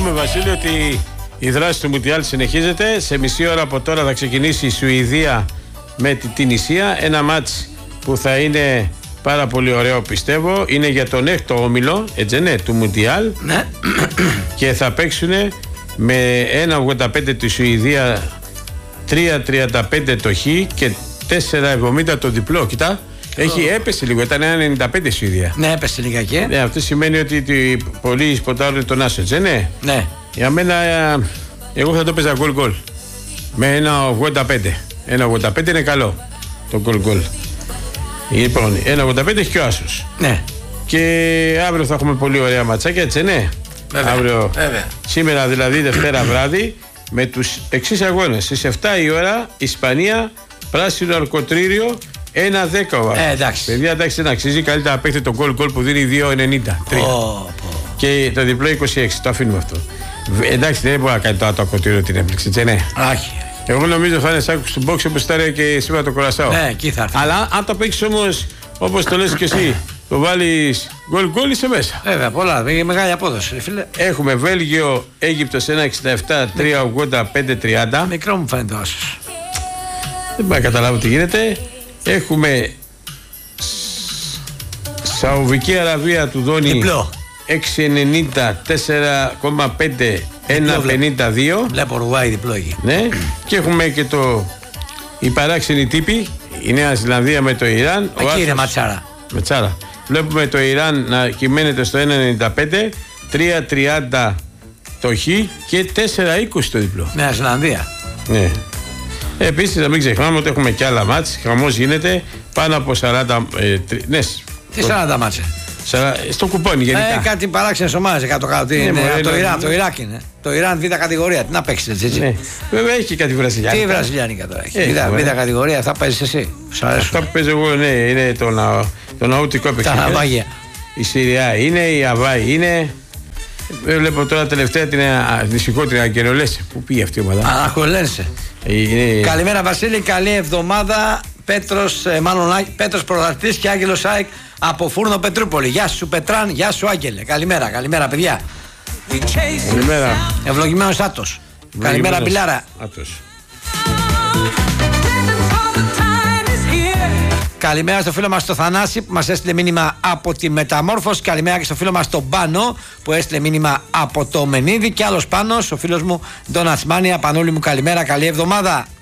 πούμε, Βασίλη, ότι η δράση του Μουντιάλ συνεχίζεται. Σε μισή ώρα από τώρα θα ξεκινήσει η Σουηδία με την Τινησία. Ένα μάτς που θα είναι πάρα πολύ ωραίο, πιστεύω. Είναι για τον έκτο όμιλο, έτσι ναι, του Μουντιάλ. Ναι. Και θα παίξουν με 1,85 τη Σουηδία, 3,35 το Χ και 4,70 το διπλό. Κοιτά, έπεσε λίγο, ήταν 1,95 η Σουηδία. Ναι, έπεσε λιγάκι. Ναι, αυτό σημαίνει ότι πολλοί σποτάρουν τον Άσο, έτσι ναι. Ναι. Για μένα, εγώ θα το παίζα γκολ με 1,85. 1,85 είναι καλό το γκολ. Λοιπόν, 1,85 έχει και ο Άσος. Ναι. Και αύριο θα έχουμε πολύ ωραία ματσάκια, έτσι ναι. Βέβαια, αύριο, βέβαια. Σήμερα δηλαδή Δευτέρα βράδυ, με τους εξής αγώνες. Στις 7 η ώρα, Ισπανία, πράσινο αρκοτρίριο, 1-10 ο Άσος. Εντάξει. Παιδιά, εντάξει, δεν αξίζει. Καλύτερα να παίχτε το γκολ που δίνει 2,93. Και το διπλό 26, το αφήνουμε αυτό. Εντάξει, δεν μπορεί να κάνει το αρκοτρίριο την έπληξη, έτσι ναι. Όχι. Εγώ νομίζω θα είναι σάκου του box όπως ήταν και σήμερα το κορασάω. Ναι, εκεί θα έρθει. Αλλά αν το παίξεις όμως όπως το λες και εσύ, το βάλεις γκολ, είσαι μέσα. Βέβαια, πολλά. Είναι μεγάλη απόδοση, φίλε. Έχουμε Βέλγιο, Αίγυπτος 1,67, 3,85, 30. Μικρό μου φαίνεται ο Άσος. Δεν μπορώ να καταλάβω τι γίνεται. Έχουμε Σαουδική Αραβία του Δόνη. Διπλό. 6,90, 4,5, 1,52. Βλέπω Ουρουάη διπλό εκεί. Ναι. Και έχουμε και η παράξενη τύπη, η Νέα Ζηλανδία με το Ιράν. Εκεί είναι ματσάρα. Ματσάρα. Βλέπουμε το Ιράν να κυμαίνεται στο 1,95, 3,30 το Χ και 4,20 το διπλό. Νέα Ζηλανδία. Ναι. Επίσης να μην ξεχνάμε ότι έχουμε και άλλα μάτς. Χαμός γίνεται πάνω από 40. Ναι. Τι 40 μάτσε. Στο κουπόνι γενικά. Κάτι παράξενες ομάδες κάτω-κάτω. Το Ιράκ είναι. Το Ιράν β' κατηγορία. Τι να παίξεις έτσι. Ναι. Βέβαια έχει και κάτι βραζιλιάνικα. Τι βραζιλιάνικα τώρα έχει. Β' κατηγορία, αυτά παίζεις εσύ. Αυτά που παίζω εγώ, ναι, είναι το ναούτικο παιχνίδι. Τα ναυάγια. Η Συριά είναι, η Αβάη είναι. Βλέπω τώρα τελευταία την δυστυχώ την Αγγελολέσε. Πού πήγε αυτή η ομάδα. Αναχολένσε. Καλημέρα Βασίλη, καλή εβδομάδα. Πέτρος Πρωταθλητής και Άγγελος ΑΕΚ από Φούρνο Πετρούπολη. Γεια σου Πετράν, γεια σου Άγγελε. Καλημέρα παιδιά. Καλημέρα. Ευλογημένος Άτος. Καλημέρα Πιλάρα. Καλημέρα στο φίλο μας το Θανάση που μας έστειλε μήνυμα από τη Μεταμόρφωση. Καλημέρα και στο φίλο μας τον Πάνο που έστειλε μήνυμα από το Μενίδη. Και άλλος Πάνος, ο φίλος μου Ντον Ατσμάνια. Πανούλη μου καλημέρα, καλή εβδομάδα.